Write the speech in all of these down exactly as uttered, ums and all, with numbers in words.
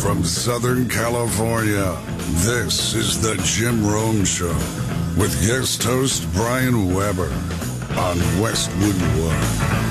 from Southern California, this is the Jim Rome Show with guest host Brian Weber on Westwood One.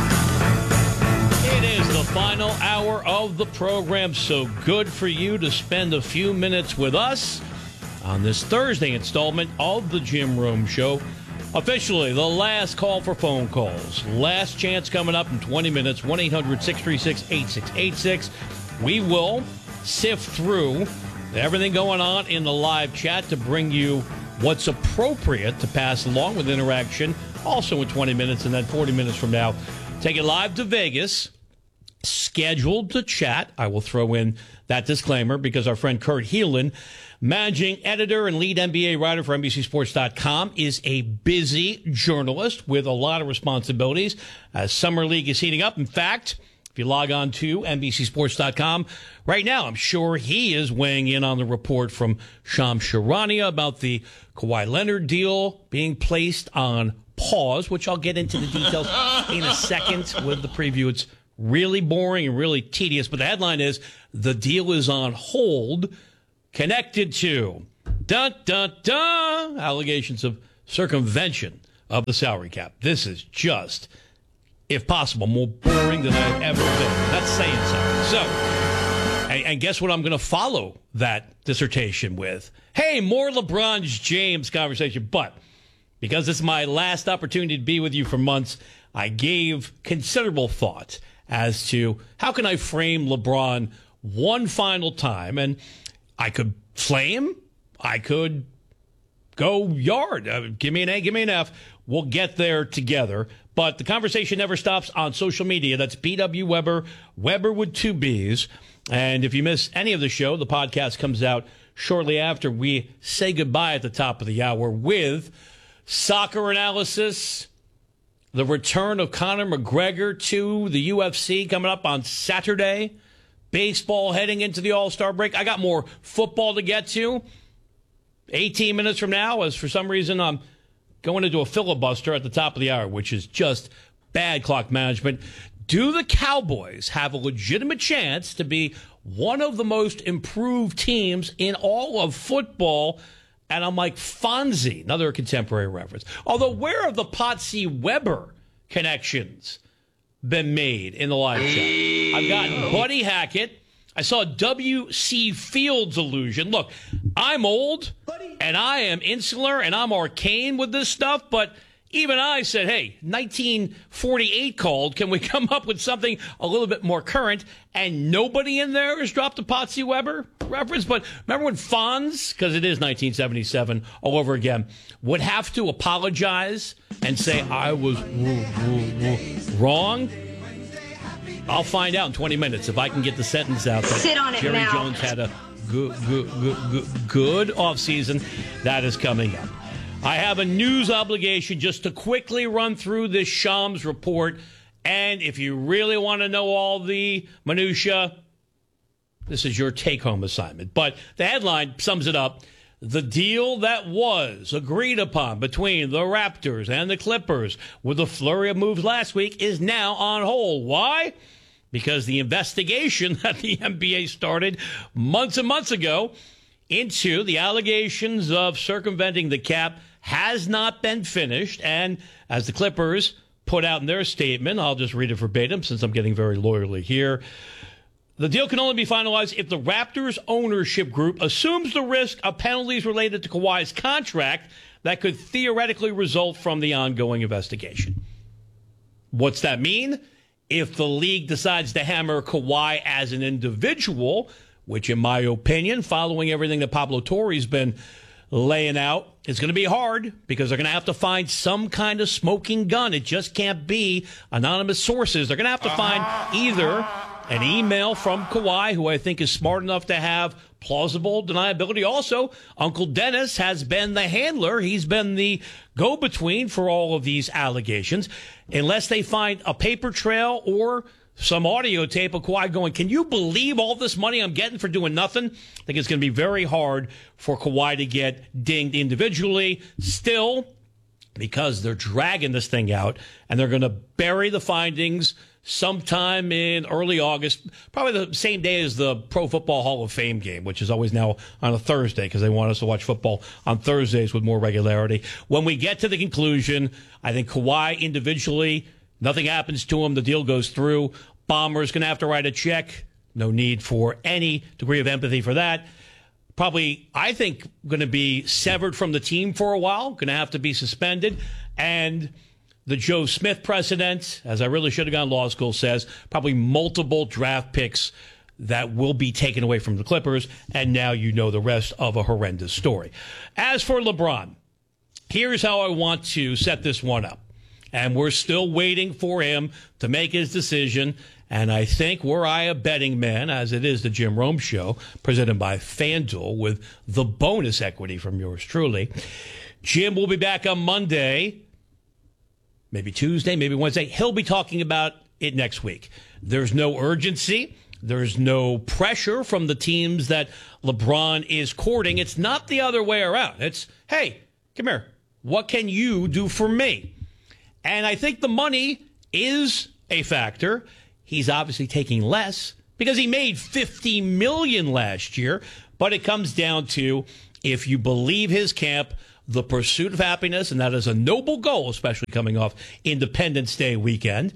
It is the final hour of the program, so good for you to spend a few minutes with us on this Thursday installment of the Jim Rome Show. Officially, the last call for phone calls. Last chance coming up in twenty minutes, one eight hundred six three six eight six eight six. We will sift through everything going on in the live chat to bring you what's appropriate to pass along with interaction. Also in twenty minutes, and then forty minutes from now, take it live to Vegas. Scheduled to chat. I will throw in that disclaimer because our friend Kurt Heelan, managing editor and lead N B A writer for N B C Sports dot com, is a busy journalist with a lot of responsibilities as Summer League is heating up. In fact, if you log on to N B C Sports dot com right now, I'm sure he is weighing in on the report from Shams Charania about the Kawhi Leonard deal being placed on pause, which I'll get into the details in a second with the preview. It's really boring and really tedious, but the headline is the deal is on hold, connected to dun dun dun allegations of circumvention of the salary cap. This is just, if possible, more boring than I've ever been. That's saying something. So, and, and guess what I'm going to follow that dissertation with? Hey, more LeBron James conversation. But because it's my last opportunity to be with you for months, I gave considerable thought as to how can I frame LeBron one final time. And I could flame, I could go yard. Uh, give me an A, give me an F. We'll get there together. But the conversation never stops on social media. That's B W Weber, Weber with two B's. And if you miss any of the show, the podcast comes out shortly after we say goodbye at the top of the hour with soccer analysis, the return of Conor McGregor to the U F C coming up on Saturday, baseball heading into the All-Star break. I got more football to get to eighteen minutes from now, as for some reason I'm going to do a filibuster at the top of the hour, which is just bad clock management. Do the Cowboys have a legitimate chance to be one of the most improved teams in all of football? And I'm like, Fonzie, another contemporary reference. Although, where have the Potsy Weber connections been made in the live chat? I've gotten Buddy Hackett. I saw a W C Fields allusion. Look, I'm old, and I am insular, and I'm arcane with this stuff, but even I said, hey, nineteen forty-eight called. Can we come up with something a little bit more current? And nobody in there has dropped a Potsy Weber reference. But remember when Fonz, because it is nineteen seventy-seven all over again, would have to apologize and say, I was w- w- w- wrong? I'll find out in twenty minutes if I can get the sentence out that Sit on it Jerry now. Jones had a good, good, good, good, good offseason. That is coming up. I have a news obligation just to quickly run through this Shams report. And if you really want to know all the minutia, this is your take-home assignment. But the headline sums it up. The deal that was agreed upon between the Raptors and the Clippers with a flurry of moves last week is now on hold. Why? Because the investigation that the N B A started months and months ago into the allegations of circumventing the cap has not been finished. And as the Clippers put out in their statement, I'll just read it verbatim since I'm getting very lawyerly here. The deal can only be finalized if the Raptors ownership group assumes the risk of penalties related to Kawhi's contract that could theoretically result from the ongoing investigation. What's that mean? If the league decides to hammer Kawhi as an individual, which in my opinion, following everything that Pablo Torre's been laying out, it's going to be hard because they're going to have to find some kind of smoking gun. It just can't be anonymous sources. They're going to have to find either an email from Kawhi, who I think is smart enough to have plausible deniability. Also, Uncle Dennis has been the handler. He's been the go-between for all of these allegations. Unless they find a paper trail or some audio tape of Kawhi going, can you believe all this money I'm getting for doing nothing? I think it's going to be very hard for Kawhi to get dinged individually. Still, because they're dragging this thing out, and they're going to bury the findings sometime in early August, probably the same day as the Pro Football Hall of Fame game, which is always now on a Thursday because they want us to watch football on Thursdays with more regularity. When we get to the conclusion, I think Kawhi individually, nothing happens to him. The deal goes through. Bomber's going to have to write a check. No need for any degree of empathy for that. Probably, I think, going to be severed from the team for a while, going to have to be suspended. And the Joe Smith precedent, as I really should have gone to law school, says probably multiple draft picks that will be taken away from the Clippers. And now you know the rest of a horrendous story. As for LeBron, here's how I want to set this one up. And we're still waiting for him to make his decision. And I think were I a betting man, as it is the Jim Rome Show, presented by FanDuel with the bonus equity from yours truly, Jim will be back on Monday, maybe Tuesday, maybe Wednesday. He'll be talking about it next week. There's no urgency. There's no pressure from the teams that LeBron is courting. It's not the other way around. It's, hey, come here. What can you do for me? And I think the money is a factor. He's obviously taking less because he made fifty million dollars last year. But it comes down to, if you believe his camp, the pursuit of happiness, and that is a noble goal, especially coming off Independence Day weekend.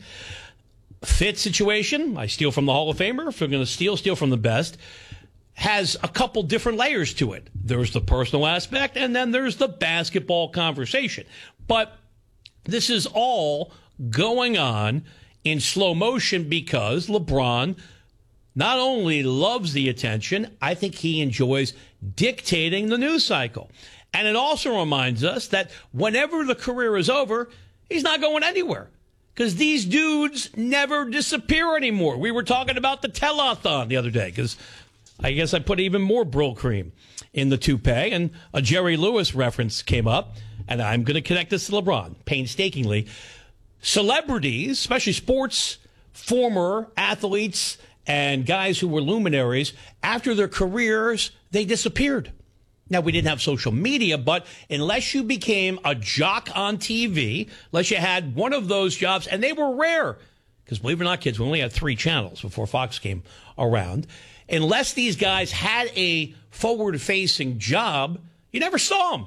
Fit situation, I steal from the Hall of Famer. If I'm going to steal, steal from the best. Has a couple different layers to it. There's the personal aspect, and then there's the basketball conversation. But this is all going on in slow motion because LeBron not only loves the attention, I think he enjoys dictating the news cycle. And it also reminds us that whenever the career is over, he's not going anywhere because these dudes never disappear anymore. We were talking about the telethon the other day because I guess I put even more Brill cream in the toupee, and a Jerry Lewis reference came up, and I'm going to connect this to LeBron painstakingly. Celebrities, especially sports, former athletes, and guys who were luminaries, after their careers, they disappeared. Now, we didn't have social media, but unless you became a jock on T V, unless you had one of those jobs, and they were rare, because believe it or not, kids, we only had three channels before Fox came around. Unless these guys had a forward-facing job, you never saw them.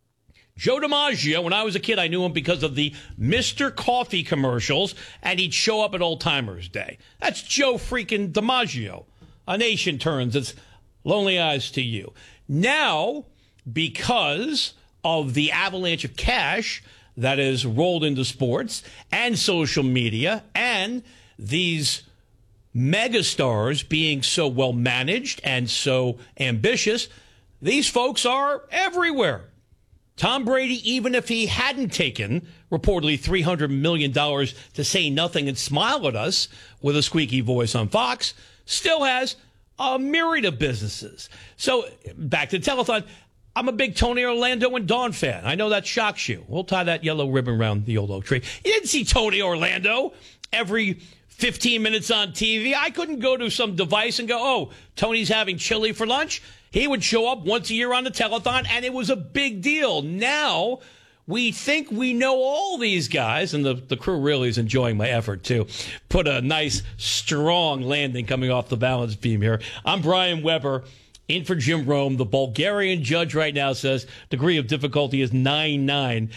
Joe DiMaggio, when I was a kid, I knew him because of the Mister Coffee commercials, and he'd show up at Old Timers Day. That's Joe freaking DiMaggio. A nation turns its lonely eyes to you. Now, because of the avalanche of cash that is rolled into sports and social media and these megastars being so well managed and so ambitious, these folks are everywhere. Tom Brady, even if he hadn't taken reportedly three hundred million dollars to say nothing and smile at us with a squeaky voice on Fox, still has a myriad of businesses. So back to the telethon. I'm a big Tony Orlando and Dawn fan. I know that shocks you. We'll tie that yellow ribbon around the old oak tree. You didn't see Tony Orlando every fifteen minutes on T V. I couldn't go to some device and go, oh, Tony's having chili for lunch. He would show up once a year on the telethon, and it was a big deal. Now, we think we know all these guys, and the, the crew really is enjoying my effort to put a nice, strong landing coming off the balance beam here. I'm Brian Weber, in for Jim Rome. The Bulgarian judge right now says degree of difficulty is nine nine.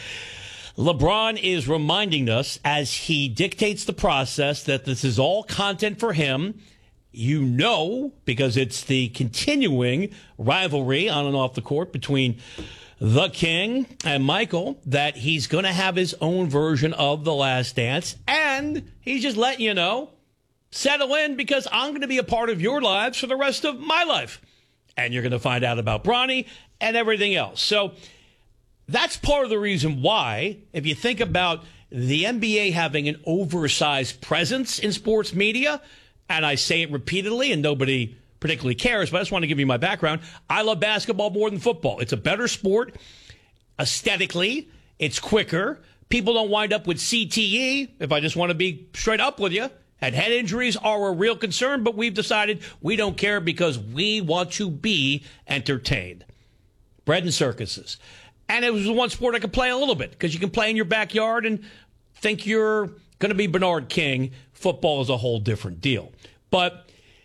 LeBron is reminding us, as he dictates the process, that this is all content for him. You know, because it's the continuing rivalry on and off the court between the King and Michael, that he's going to have his own version of The Last Dance. And he's just letting you know, settle in, because I'm going to be a part of your lives for the rest of my life. And you're going to find out about Bronny and everything else. So that's part of the reason why, if you think about the N B A having an oversized presence in sports media, and I say it repeatedly and nobody particularly cares, but I just want to give you my background. I love basketball more than football. It's a better sport. Aesthetically, it's quicker. People don't wind up with C T E, if I just want to be straight up with you. And head injuries are a real concern, but we've decided we don't care because we want to be entertained. Bread and circuses. And it was the one sport I could play a little bit because you can play in your backyard and think you're going to be Bernard King. Football is a whole different deal. But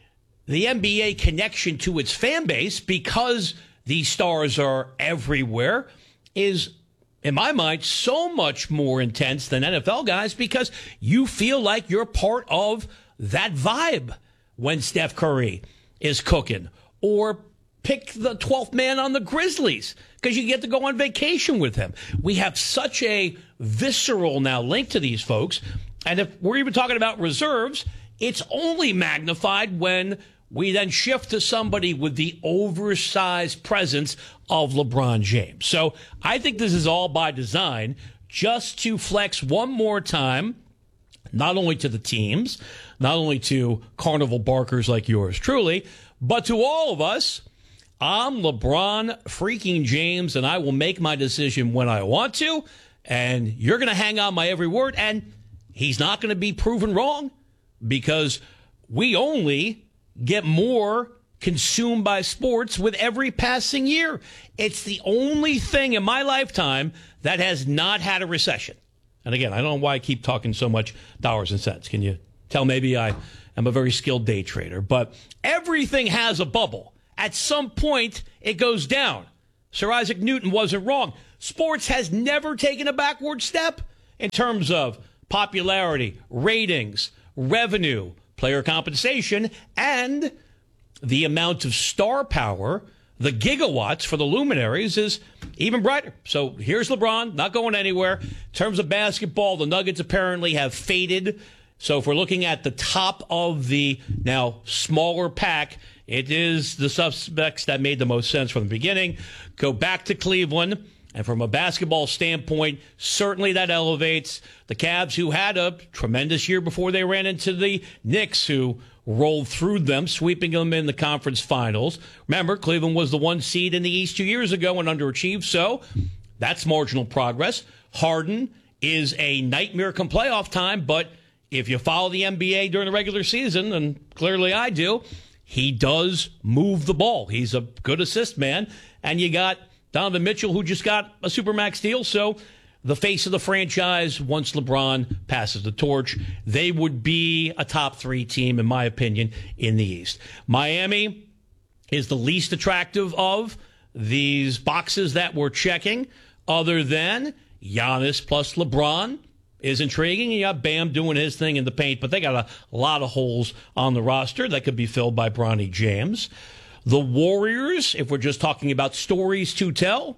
the N B A connection to its fan base, because these stars are everywhere, is, in my mind, so much more intense than N F L guys because you feel like you're part of that vibe when Steph Curry is cooking, or pick the twelfth man on the Grizzlies because you get to go on vacation with him. We have such a visceral now link to these folks. And if we're even talking about reserves, it's only magnified when we then shift to somebody with the oversized presence of LeBron James. So I think this is all by design, just to flex one more time, not only to the teams, not only to carnival barkers like yours truly, but to all of us. I'm LeBron freaking James, and I will make my decision when I want to, and you're going to hang on my every word, and he's not going to be proven wrong because we only get more consumed by sports with every passing year. It's the only thing in my lifetime that has not had a recession. And again, I don't know why I keep talking so much dollars and cents. Can you tell maybe I am a very skilled day trader? But everything has a bubble. At some point, it goes down. Sir Isaac Newton wasn't wrong. Sports has never taken a backward step in terms of popularity, ratings, revenue, player compensation, and the amount of star power, the gigawatts for the luminaries, is even brighter. So here's LeBron, not going anywhere. In terms of basketball, the Nuggets apparently have faded. So if we're looking at the top of the now smaller pack, it is the suspects that made the most sense from the beginning. Go back to Cleveland. And from a basketball standpoint, certainly that elevates the Cavs, who had a tremendous year before they ran into the Knicks, who rolled through them, sweeping them in the conference finals. Remember, Cleveland was the one seed in the East two years ago and underachieved, so that's marginal progress. Harden is a nightmare come playoff time, but if you follow the N B A during the regular season, and clearly I do, he does move the ball. He's a good assist man. And you got Donovan Mitchell, who just got a Supermax deal. So the face of the franchise, once LeBron passes the torch, they would be a top three team, in my opinion, in the East. Miami is the least attractive of these boxes that we're checking, other than Giannis plus LeBron is intriguing. You got Bam doing his thing in the paint, but they got a lot of holes on the roster that could be filled by Bronny James. The Warriors, if we're just talking about stories to tell,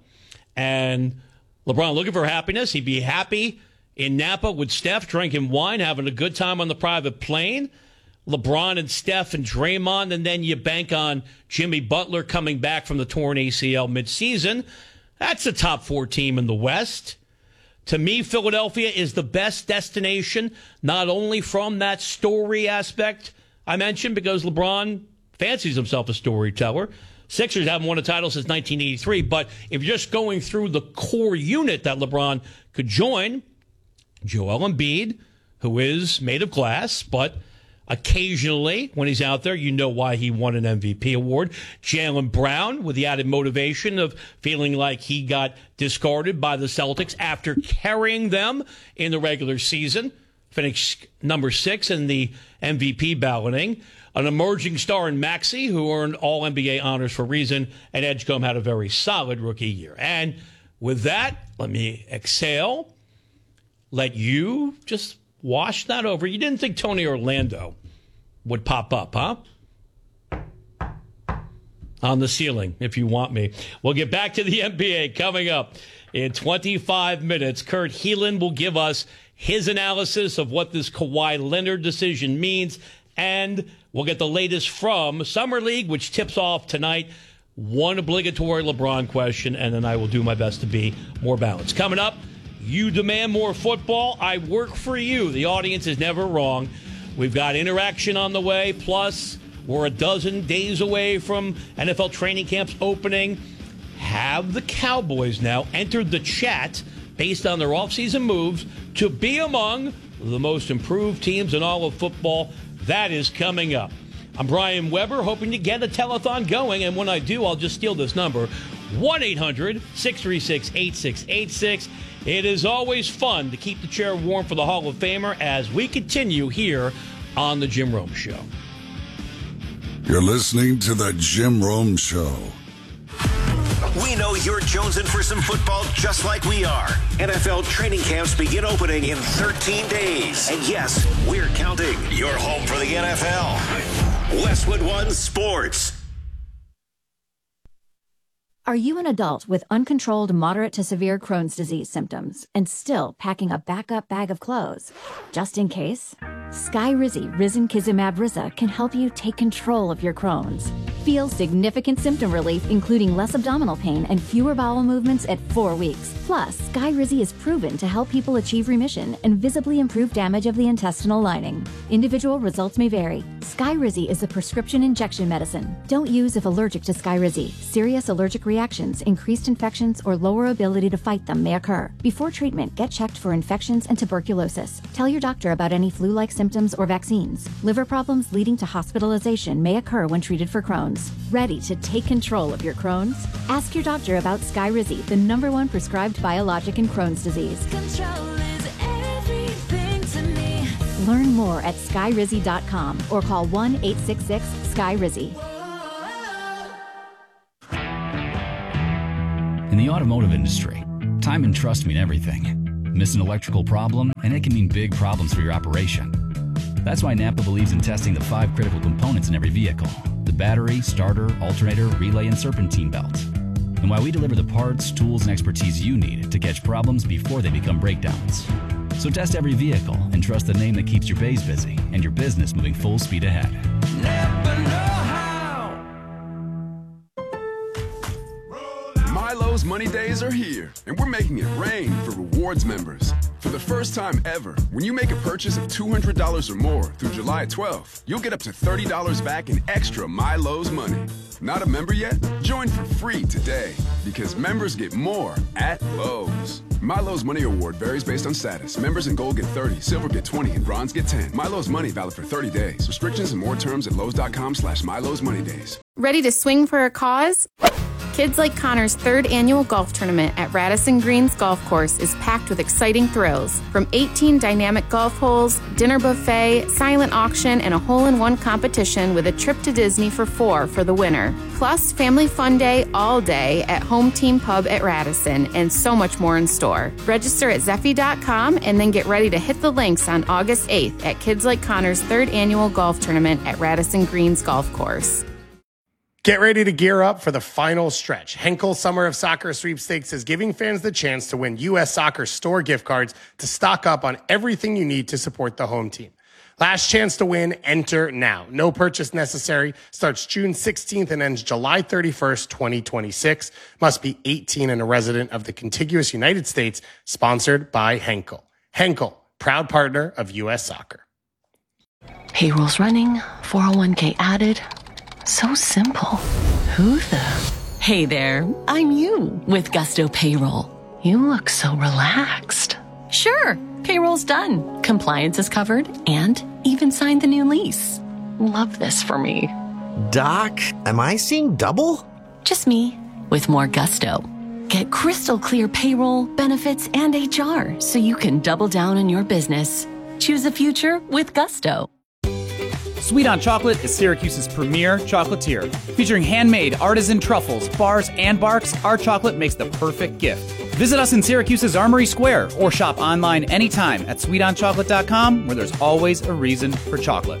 and LeBron looking for happiness, he'd be happy in Napa with Steph, drinking wine, having a good time on the private plane. LeBron and Steph and Draymond, and then you bank on Jimmy Butler coming back from the torn A C L midseason. That's a top four team in the West. To me, Philadelphia is the best destination, not only from that story aspect I mentioned, because LeBron fancies himself a storyteller. Sixers haven't won a title since nineteen eighty-three, but if you're just going through the core unit that LeBron could join, Joel Embiid, who is made of glass, but occasionally when he's out there, you know why he won an M V P award. Jaylen Brown, with the added motivation of feeling like he got discarded by the Celtics after carrying them in the regular season, finished number six in the M V P balloting. An emerging star in Maxey, who earned all N B A honors for a reason, and Edgecombe had a very solid rookie year. And with that, let me exhale, let you just wash that over. You didn't think Tony Orlando would pop up, huh? On the ceiling, if you want me. We'll get back to the N B A coming up in twenty-five minutes. Kurt Helin will give us his analysis of what this Kawhi Leonard decision means, and we'll get the latest from Summer League, which tips off tonight. One obligatory LeBron question, and then I will do my best to be more balanced. Coming up, you demand more football. I work for you. The audience is never wrong. We've got interaction on the way. Plus, we're a dozen days away from N F L training camps opening. Have the Cowboys now entered the chat based on their offseason moves to be among the most improved teams in all of football? That is coming up. I'm Brian Weber, hoping to get a telethon going, and when I do, I'll just steal this number. one eight hundred six three six eight six eight six. It is always fun to keep the chair warm for the Hall of Famer as we continue here on The Jim Rome Show. You're listening to The Jim Rome Show. We know you're jonesing for some football just like we are. N F L training camps begin opening in thirteen days. And yes, we're counting. Your home for the N F L. Westwood One Sports. Are you an adult with uncontrolled moderate to severe Crohn's disease symptoms and still packing a backup bag of clothes? Just in case? Skyrizi Risankizumab Riza can help you take control of your Crohn's. Feel significant symptom relief, including less abdominal pain and fewer bowel movements at four weeks. Plus, Skyrizi is proven to help people achieve remission and visibly improve damage of the intestinal lining. Individual results may vary. Skyrizi is a prescription injection medicine. Don't use if allergic to Skyrizi. Serious allergic reactions, increased infections, or lower ability to fight them may occur. Before treatment, get checked for infections and tuberculosis. Tell your doctor about any flu-like symptoms or vaccines. Liver problems leading to hospitalization may occur when treated for Crohn's. Ready to take control of your Crohn's? Ask your doctor about Skyrizi, the number one prescribed biologic in Crohn's disease. Control is everything to me. Learn more at skyrizi dot com or call one eight six six Skyrizi. In the automotive industry, time and trust mean everything. Miss an electrical problem, and it can mean big problems for your operation. That's why Napa believes in testing the five critical components in every vehicle: the battery, starter, alternator, relay, and serpentine belt. And why we deliver the parts, tools, and expertise you need to catch problems before they become breakdowns. So test every vehicle and trust the name that keeps your bays busy and your business moving full speed ahead. Napa know-how. Milo's Money Days are here, and we're making it rain for rewards members. For the first time ever, when you make a purchase of two hundred dollars or more through July twelfth, you'll get up to thirty dollars back in extra Milo's money. Not a member yet? Join for free today, because members get more at Lowe's. Milo's Money Award varies based on status. Members in gold get thirty, silver get twenty, and bronze get ten. Milo's Money valid for thirty days. Restrictions and more terms at lowes.com slash Milo's Money Days. Ready to swing for a cause? Kids Like Connor's third annual golf tournament at Radisson Greens Golf Course is packed with exciting thrills. From eighteen dynamic golf holes, dinner buffet, silent auction, and a hole-in-one competition with a trip to Disney for four for the winner. Plus, family fun day all day at Home Team Pub at Radisson, and so much more in store. Register at Zeffy dot com and then get ready to hit the links on August eighth at Kids Like Connor's third annual golf tournament at Radisson Greens Golf Course. Get ready to gear up for the final stretch. Henkel Summer of Soccer Sweepstakes is giving fans the chance to win U S Soccer store gift cards to stock up on everything you need to support the home team. Last chance to win, enter now. No purchase necessary. Starts June sixteenth and ends July thirty-first, twenty twenty-six. Must be eighteen and a resident of the contiguous United States. Sponsored by Henkel. Henkel, proud partner of U S Soccer. Payroll's running, four oh one k added. So simple. Who the? Hey there, I'm you with Gusto Payroll. You look so relaxed. Sure, payroll's done. Compliance is covered and even signed the new lease. Love this for me. Doc, am I seeing double? Just me with more gusto. Get crystal clear payroll, benefits, and H R so you can double down on your business. Choose a future with Gusto. Sweet on Chocolate is Syracuse's premier chocolatier. Featuring handmade artisan truffles, bars, and barks, our chocolate makes the perfect gift. Visit us in Syracuse's Armory Square or shop online anytime at sweet on chocolate dot com, where there's always a reason for chocolate.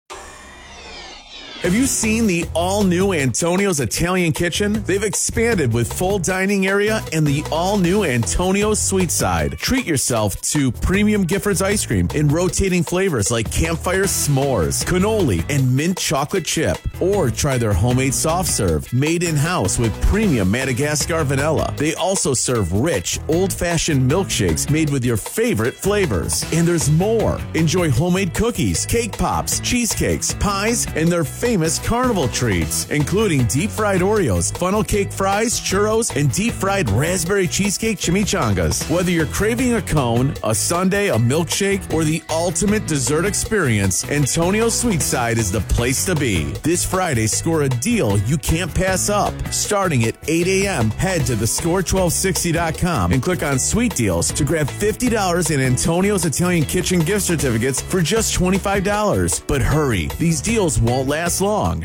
Have you seen the all-new Antonio's Italian Kitchen? They've expanded with full dining area and the all-new Antonio's Sweet Side. Treat yourself to premium Giffords ice cream in rotating flavors like campfire s'mores, cannoli, and mint chocolate chip. Or try their homemade soft serve, made in-house with premium Madagascar vanilla. They also serve rich, old-fashioned milkshakes made with your favorite flavors. And there's more. Enjoy homemade cookies, cake pops, cheesecakes, pies, and their favorite famous carnival treats, including deep-fried Oreos, funnel cake fries, churros, and deep-fried raspberry cheesecake chimichangas. Whether you're craving a cone, a sundae, a milkshake, or the ultimate dessert experience, Antonio's Sweet Side is the place to be. This Friday, score a deal you can't pass up. Starting at eight a.m., head to the score twelve sixty dot com and click on Sweet Deals to grab fifty dollars in Antonio's Italian Kitchen gift certificates for just twenty-five dollars. But hurry, these deals won't last long.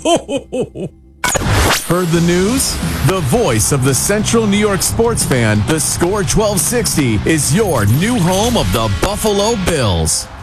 Heard the news? The voice of the Central New York sports fan, the Score twelve sixty, is your new home of the Buffalo Bills.